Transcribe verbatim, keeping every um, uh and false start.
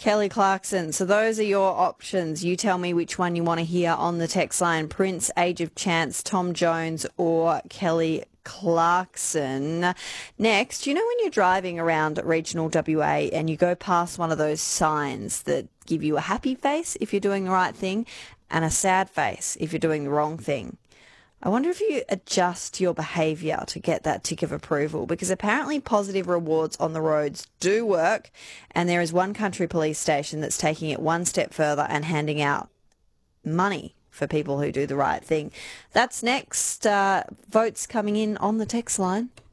Kelly Clarkson. So those are your options. You tell me which one you want to hear on the text line. Prince, Age of Chance, Tom Jones or Kelly Clarkson. Next, you know when you're driving around regional W A and you go past one of those signs that give you a happy face if you're doing the right thing and a sad face if you're doing the wrong thing? I wonder if you adjust your behaviour to get that tick of approval, because apparently positive rewards on the roads do work, and there is one country police station that's taking it one step further and handing out money for people who do the right thing. That's next. Uh, votes coming in on the text line.